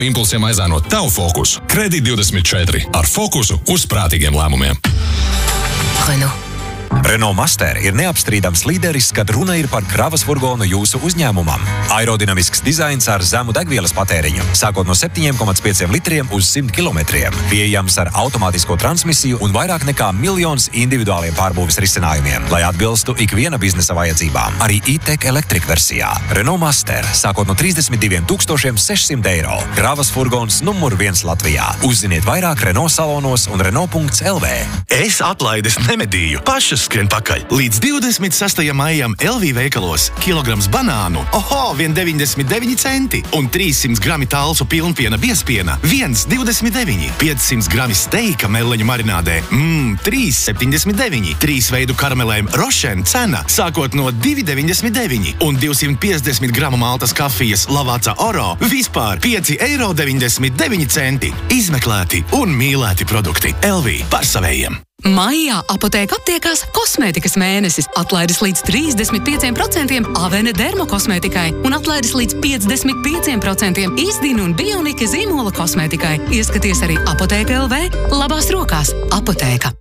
Impulsiem aizānot tavu fokusu. Kredīt24 ar fokusu uz prātīgiem lēmumiem. Renault Master ir neapstrīdams līderis, kad runa ir par kravas furgonu jūsu uzņēmumam. Aerodinamisks dizains ar zemu degvielas patēriņu, sākot no 7,5 litriem uz 100 kilometriem. Pieejams ar automātisko transmisiju un vairāk nekā 1 miljons individuāliem pārbūves risinājumiem, lai atbilstu ikviena biznesa vajadzībām. Arī e-tech Electric versijā. Renault Master, sākot no 32 600 eiro. Kravas furgons numur 1 Latvijā. Uzziniet vairāk Renault salonos un Renault.lv. Es atlaides nemedīju. Pašas skrien pakaļ. Līdz 26. maijam LV veikalos kilograms banānu, 1,99 centi un 300 grami talsu pilnpiena biespiena 1,29. 500 grami steika meleņu marinādē 3,79. 3 veidu karamelēm Rošen cena sākot no 2,99 un 250 gramu maltas kafijas Lavāca Oro vispār 5,99 centi. Izmeklēti un mīlēti produkti. LV par savējiem. Maijā apotēka aptiekās kosmētikas mēnesis. Atlaides līdz 35% Avene dermokosmētikai un atlaides līdz 55% Izdina un Bionika zīmola kosmētikai. Ieskaties arī apotēka LV. Labās rokās. Apotēka.